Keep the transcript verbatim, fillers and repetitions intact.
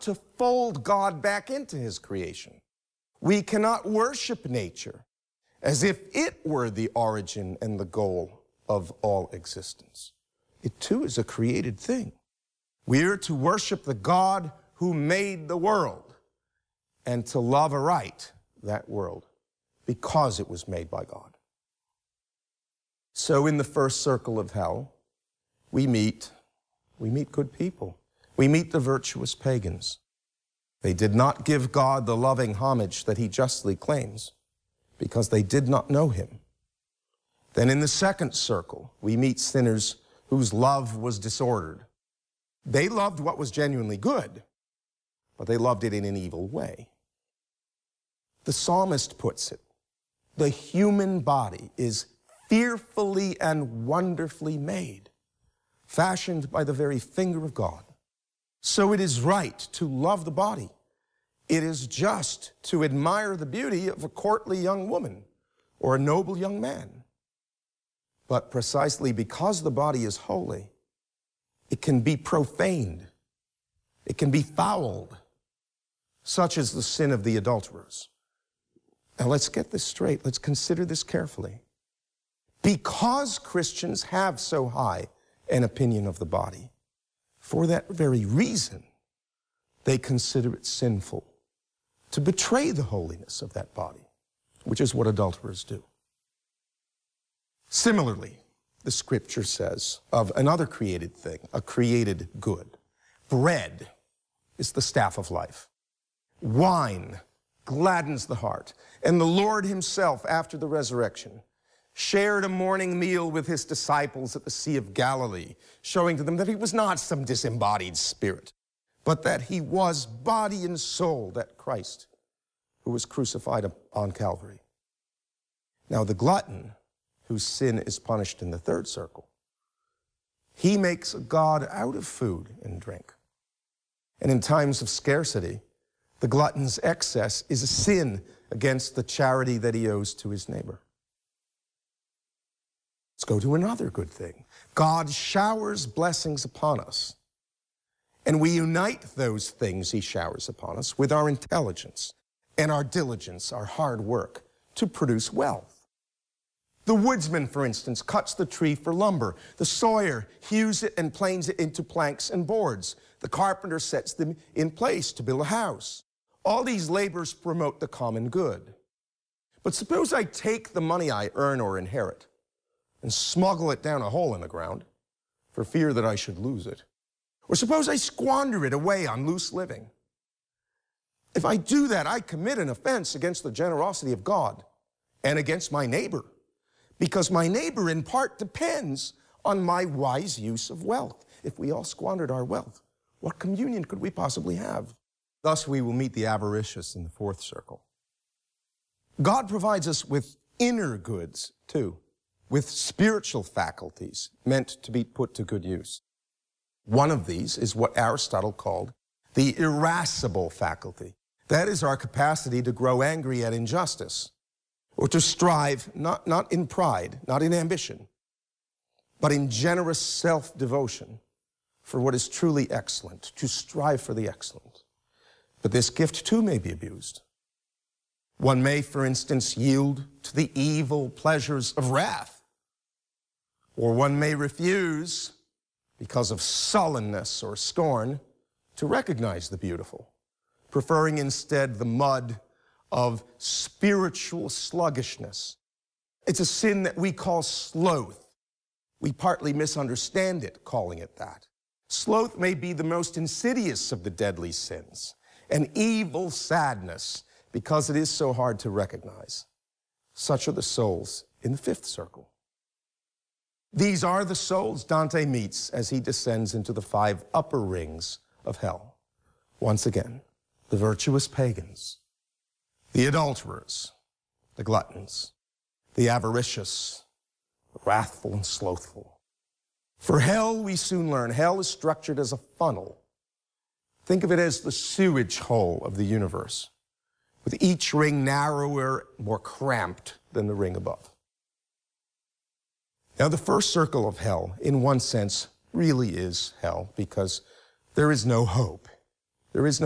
to fold God back into his creation. We cannot worship nature as if it were the origin and the goal of all existence. It too is a created thing. We are to worship the God who made the world and to love aright that world because it was made by God. So in the first circle of hell, we meet, we meet good people. We meet the virtuous pagans. They did not give God the loving homage that he justly claims because they did not know him. Then in the second circle, we meet sinners whose love was disordered. They loved what was genuinely good, but they loved it in an evil way. The psalmist puts it, the human body is fearfully and wonderfully made, fashioned by the very finger of God. So it is right to love the body. It is just to admire the beauty of a courtly young woman or a noble young man. But precisely because the body is holy, it can be profaned. It can be fouled. Such is the sin of the adulterers. Now let's get this straight. Let's consider this carefully. Because Christians have so high an opinion of the body, for that very reason, they consider it sinful to betray the holiness of that body, which is what adulterers do. Similarly, the scripture says of another created thing, a created good. Bread is the staff of life. Wine gladdens the heart. And the Lord himself, after the resurrection, shared a morning meal with his disciples at the Sea of Galilee, showing to them that he was not some disembodied spirit, but that he was body and soul, that Christ who was crucified on Calvary. Now the glutton, whose sin is punished in the third circle, he makes a god out of food and drink. And in times of scarcity, the glutton's excess is a sin against the charity that he owes to his neighbor. Let's go to another good thing. God showers blessings upon us, and we unite those things he showers upon us with our intelligence and our diligence, our hard work, to produce wealth. The woodsman, for instance, cuts the tree for lumber. The sawyer hews it and planes it into planks and boards. The carpenter sets them in place to build a house. All these labors promote the common good. But suppose I take the money I earn or inherit and smuggle it down a hole in the ground for fear that I should lose it. Or suppose I squander it away on loose living. If I do that, I commit an offense against the generosity of God and against my neighbor, because my neighbor in part depends on my wise use of wealth. If we all squandered our wealth, what communion could we possibly have? Thus we will meet the avaricious in the fourth circle. God provides us with inner goods too, with spiritual faculties meant to be put to good use. One of these is what Aristotle called the irascible faculty. That is our capacity to grow angry at injustice, or to strive not, not in pride, not in ambition, but in generous self-devotion for what is truly excellent, to strive for the excellent. But this gift too may be abused. One may, for instance, yield to the evil pleasures of wrath, or one may refuse, because of sullenness or scorn, to recognize the beautiful, preferring instead the mud of spiritual sluggishness. It's a sin that we call sloth. We partly misunderstand it, calling it that. Sloth may be the most insidious of the deadly sins, an evil sadness, because it is so hard to recognize. Such are the souls in the fifth circle. These are the souls Dante meets as he descends into the five upper rings of hell. Once again, the virtuous pagans, the adulterers, the gluttons, the avaricious, the wrathful and slothful. For hell, we soon learn, hell is structured as a funnel. Think of it as the sewage hole of the universe, with each ring narrower, more cramped than the ring above. Now, the first circle of hell, in one sense, really is hell, because there is no hope. There is no